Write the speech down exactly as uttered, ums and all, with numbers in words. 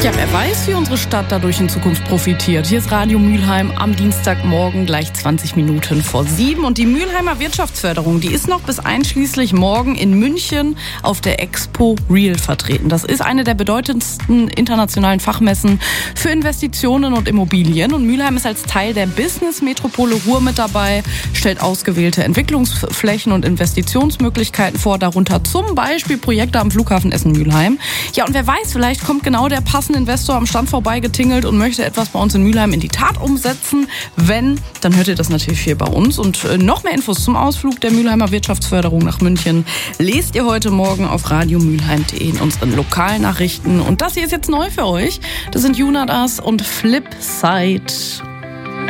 Ja, wer weiß, wie unsere Stadt dadurch in Zukunft profitiert. Hier ist Radio Mülheim am Dienstagmorgen gleich zwanzig Minuten vor sieben. Und die Mülheimer Wirtschaftsförderung, die ist noch bis einschließlich morgen in München auf der Expo Real vertreten. Das ist eine der bedeutendsten internationalen Fachmessen für Investitionen und Immobilien. Und Mülheim ist als Teil der Business-Metropole Ruhr mit dabei, stellt ausgewählte Entwicklungsflächen und Investitionsmöglichkeiten vor, darunter zum Beispiel Projekte am Flughafen Essen-Mülheim. Ja, und wer weiß, vielleicht kommt genau der passende Investor am Stand vorbeigetingelt und möchte etwas bei uns in Mülheim in die Tat umsetzen. Wenn, dann hört ihr das natürlich hier bei uns. Und noch mehr Infos zum Ausflug der Mülheimer Wirtschaftsförderung nach München lest ihr heute Morgen auf radiomülheim punkt de in unseren Lokalnachrichten. Und das hier ist jetzt neu für euch. Das sind Junadas und Flipside.